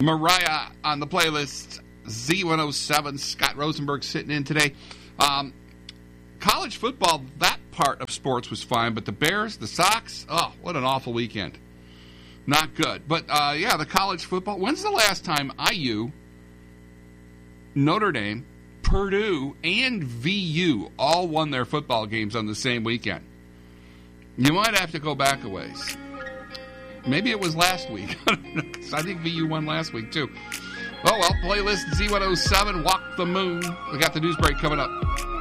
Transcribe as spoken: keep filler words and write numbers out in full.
Mariah on the playlist. Z one oh seven. Scott Rosenberg sitting in today. Um, college football, that part of sports was fine, but the Bears, the Sox, oh, what an awful weekend. Not good. But, uh, yeah, the college football. When's the last time I U, Notre Dame, Purdue, and V U all won their football games on the same weekend? You might have to go back a ways. Maybe it was last week. I don't know, 'cause I think V U won last week, too. Oh, well, playlist Z one oh seven, Walk the Moon. We got the news break coming up.